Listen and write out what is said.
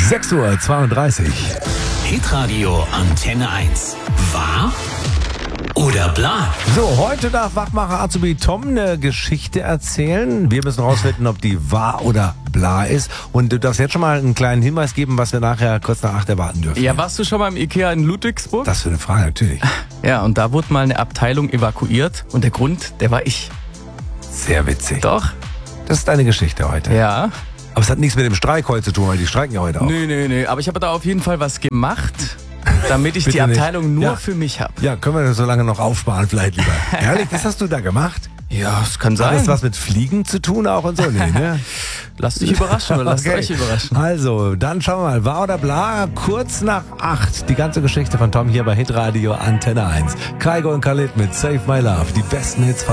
6:32 Uhr. Hitradio Antenne 1. Wahr oder bla? So, heute darf Wachmacher Azubi Tom eine Geschichte erzählen. Wir müssen rausfinden, ob die wahr oder bla ist. Und du darfst jetzt schon mal einen kleinen Hinweis geben, was wir nachher kurz nach 8 erwarten dürfen. Ja, warst du schon mal im Ikea in Ludwigsburg? Das für eine Frage, natürlich. Ja, und da wurde mal eine Abteilung evakuiert und der Grund, der war ich. Sehr witzig. Doch? Das ist deine Geschichte heute. Ja. Aber es hat nichts mit dem Streik heute zu tun, weil die streiken ja heute auch. Nee, aber ich habe da auf jeden Fall was gemacht, damit ich Bitte die Abteilung nicht. nur Ja. für mich habe. Ja, können wir das so lange noch aufsparen vielleicht lieber. Ehrlich, was hast du da gemacht? Ja, es kann Hat sein. das was mit Fliegen zu tun auch und so? Nee, ne? Lasst dich überraschen oder lasst Okay. euch überraschen. Also, dann schauen wir mal. Wahr oder bla? Kurz nach 8. Die ganze Geschichte von Tom hier bei Hitradio Antenne 1. Kaigo und Khalid mit Save My Love. Die besten Hits von